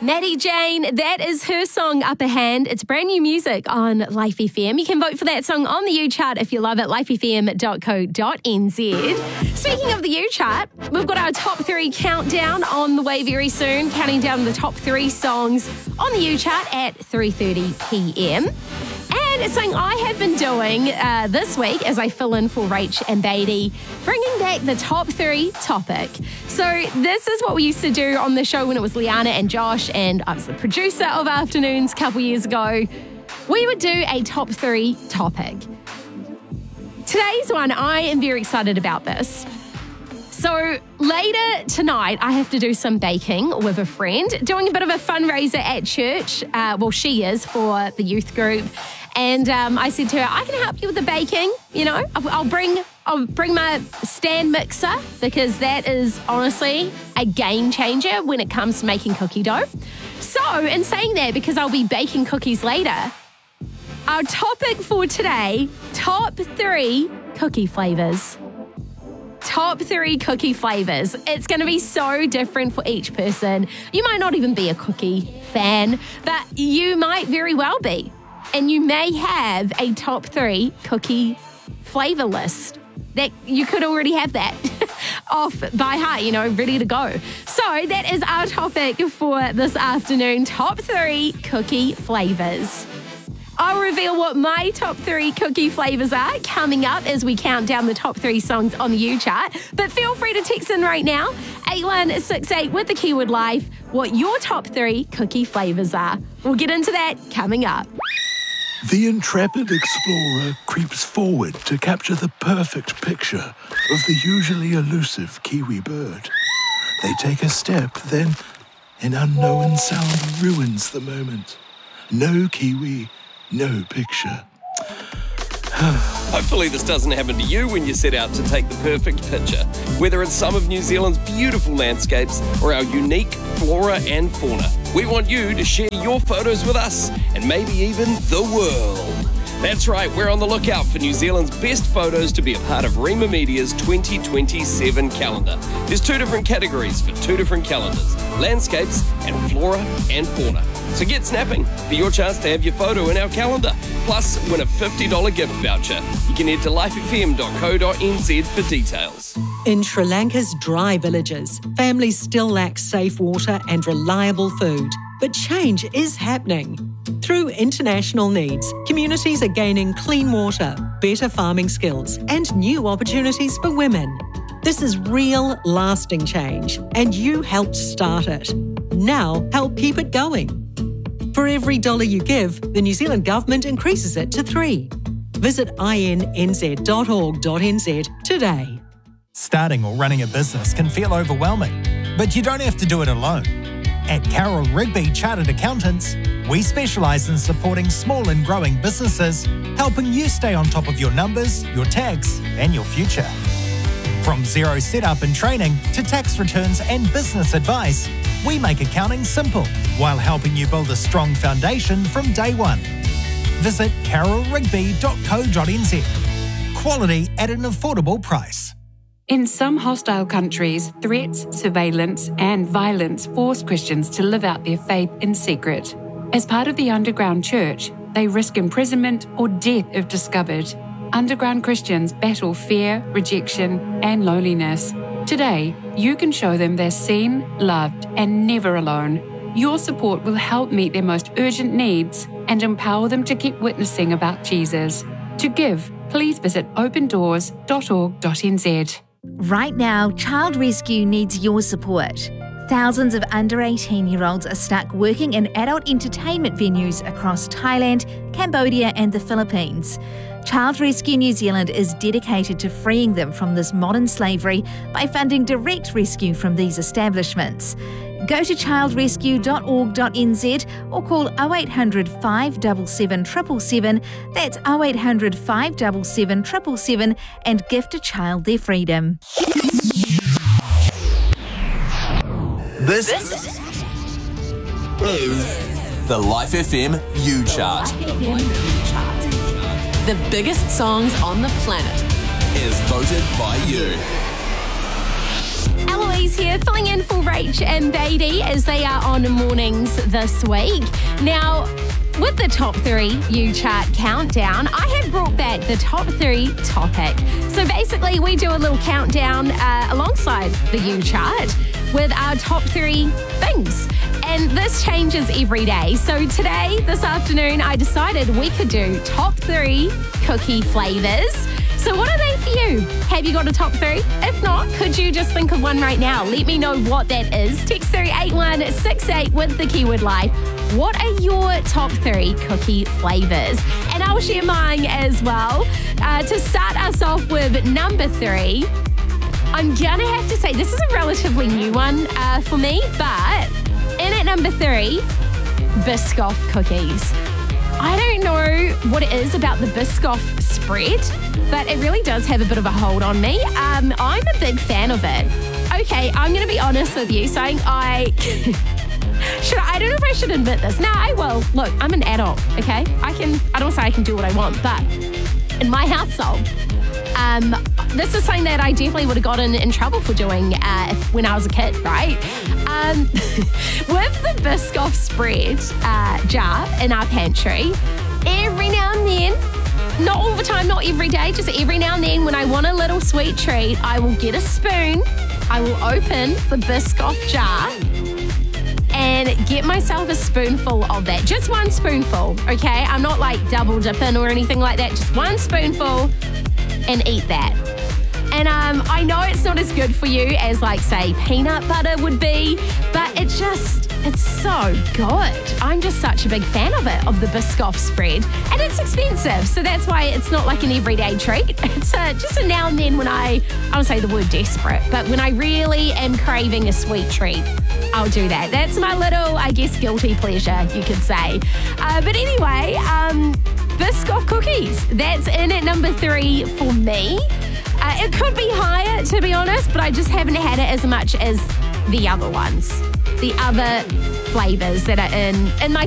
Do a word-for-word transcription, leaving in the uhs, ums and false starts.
Maddie Jane, that is her song Upper Hand. It's brand new music on Life F M. You can vote for that song on the U chart if you love it, life f m dot co dot n z. Speaking of the U chart, we've got our top three countdown on the way very soon, counting down the top three songs on the U chart at three thirty p m. And it's something I have been doing uh, this week as I fill in for Rach and Beatty, bringing back the top three topic. So this is what we used to do on the show when it was Liana and Josh, and I was the producer of Afternoons a couple years ago. We would do a top three topic. Today's one, I am very excited about this. So later tonight, I have to do some baking with a friend, doing a bit of a fundraiser at church. Uh, well, she is for the youth group. And um, I said to her, I can help you with the baking. You know, I'll, I'll bring I'll bring my stand mixer because that is honestly a game changer when it comes to making cookie dough. So in saying that, because I'll be baking cookies later, our topic for today, top three cookie flavors. Top three cookie flavors. It's going to be so different for each person. You might not even be a cookie fan, but you might very well be. And you may have a top three cookie flavor list that you could already have that off by heart, you know, ready to go. So that is our topic for this afternoon, top three cookie flavors. I'll reveal what my top three cookie flavors are coming up as we count down the top three songs on the U chart. But feel free to text in right now, eight one six eight with the keyword live, what your top three cookie flavors are. We'll get into that coming up. The intrepid explorer creeps forward to capture the perfect picture of the usually elusive kiwi bird. They take a step, then an unknown sound ruins the moment. No kiwi, no picture. Hopefully this doesn't happen to you when you set out to take the perfect picture, whether it's some of New Zealand's beautiful landscapes or our unique flora and fauna. We want you to share your photos with us and maybe even the world. That's right, we're on the lookout for New Zealand's best photos to be a part of Rima Media's twenty twenty-seven calendar. There's two different categories for two different calendars, landscapes and flora and fauna. So get snapping for your chance to have your photo in our calendar. Plus, win a fifty dollars gift voucher. You can head to life f m dot co dot n z for details. In Sri Lanka's dry villages, families still lack safe water and reliable food. But change is happening. Through international needs, communities are gaining clean water, better farming skills, and new opportunities for women. This is real, lasting change, and you helped start it. Now, help keep it going. For every dollar you give, the New Zealand Government increases it to three. Visit i n n z dot org dot n z today. Starting or running a business can feel overwhelming, but you don't have to do it alone. At Carroll Rigby Chartered Accountants, we specialise in supporting small and growing businesses, helping you stay on top of your numbers, your tax, and your future. From zero setup and training to tax returns and business advice, we make accounting simple while helping you build a strong foundation from day one. Visit carroll rigby dot co dot n z. Quality at an affordable price. In some hostile countries, threats, surveillance, and violence force Christians to live out their faith in secret. As part of the underground church, they risk imprisonment or death if discovered. Underground Christians battle fear, rejection, and loneliness. Today, you can show them they're seen, loved, and never alone. Your support will help meet their most urgent needs and empower them to keep witnessing about Jesus. To give, please visit open doors dot org dot n z. Right now, Child Rescue needs your support. Thousands of under eighteen-year-olds are stuck working in adult entertainment venues across Thailand, Cambodia and the Philippines. Child Rescue New Zealand is dedicated to freeing them from this modern slavery by funding direct rescue from these establishments. Go to child rescue dot org dot n z or call oh eight hundred, five seven seven, seven seven seven, that's oh eight hundred, five seven seven, seven seven seven, and gift a child their freedom. This is the Life F M U Chart. The biggest songs on the planet is voted by you. Eloise Louise here, filling in for Rach and Beatty as they are on mornings this week. Now, with the top three U Chart countdown, I have brought back the top three topic. So basically, we do a little countdown uh, alongside the U Chart with our top three things. And this changes every day. So today, this afternoon, I decided we could do top three cookie flavours. So what are they for you? Have you got a top three? If not, could you just think of one right now? Let me know what that is. Text three eight one six eight with the keyword life. What are your top three cookie flavours? And I'll share mine as well. Uh, to start us off with number three, I'm going to have to say this is a relatively new one uh, for me, but in at number three, Biscoff cookies. I don't know what it is about the Biscoff spread, but it really does have a bit of a hold on me. Um, I'm a big fan of it. Okay, I'm going to be honest with you, saying I... should I, I don't know if I should admit this. No, I will. Look, I'm an adult, okay? I can, I don't say I can do what I want, but in my household, um, this is something that I definitely would have gotten in trouble for doing uh, when I was a kid, right? Um, with the Biscoff spread uh, jar in our pantry, every now and then, not all the time, not every day, just every now and then when I want a little sweet treat, I will get a spoon, I will open the Biscoff jar and get myself a spoonful of that. Just one spoonful, okay? I'm not like double dipping or anything like that. Just one spoonful and eat that. And um, I know it's not as good for you as like, say, peanut butter would be, but it just, it's so good. I'm just such a big fan of it, of the Biscoff spread. And it's expensive, so that's why it's not like an everyday treat. It's a, just a now and then when I, I don't say the word desperate, but when I really am craving a sweet treat, I'll do that. That's my little, I guess, guilty pleasure, you could say. Uh, but anyway, um, Biscoff cookies. That's in at number three for me. Uh, it could be higher, to be honest, but I just haven't had it as much as the other ones, the other flavours that are in, in my